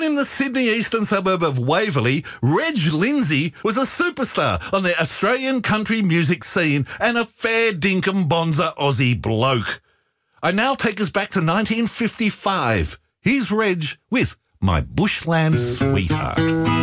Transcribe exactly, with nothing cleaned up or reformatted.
in the Sydney eastern suburb of Waverley, Reg Lindsay was a superstar on the Australian country music scene and a fair dinkum bonza Aussie bloke. I now take us back to nineteen fifty-five. Here's Reg with My Bushland Sweetheart.